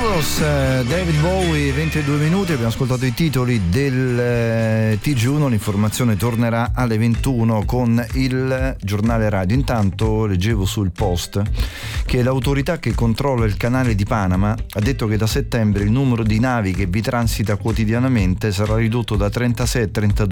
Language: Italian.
David Bowie, 22 minuti, abbiamo ascoltato i titoli del TG1, l'informazione tornerà alle 21 con il giornale radio. Intanto leggevo sul Post che l'autorità che controlla il canale di Panama ha detto che da settembre il numero di navi che vi transita quotidianamente sarà ridotto da 36 a 32